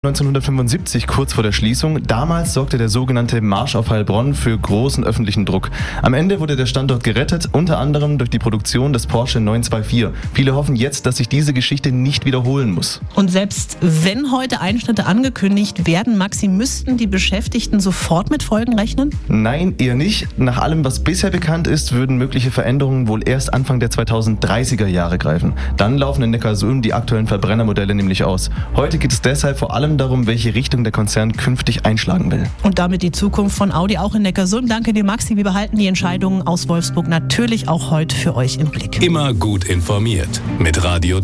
1975, kurz vor der Schließung. Damals sorgte der sogenannte Marsch auf Heilbronn für großen öffentlichen Druck. Am Ende wurde der Standort gerettet, unter anderem durch die Produktion des Porsche 924. Viele hoffen jetzt, dass sich diese Geschichte nicht wiederholen muss. Und selbst wenn heute Einschnitte angekündigt werden, Maxi, müssten die Beschäftigten sofort mit Folgen rechnen? Nein, eher nicht. Nach allem, was bisher bekannt ist, würden mögliche Veränderungen wohl erst Anfang der 2030er Jahre greifen. Dann laufen in Neckarsulm die aktuellen Verbrennermodelle nämlich aus. Heute geht es deshalb vor allem darum, welche Richtung der Konzern künftig einschlagen will. Und damit die Zukunft von Audi auch in Neckarsulm. Danke dir, Maxi. Wir behalten die Entscheidungen aus Wolfsburg natürlich auch heute für euch im Blick. Immer gut informiert mit Radio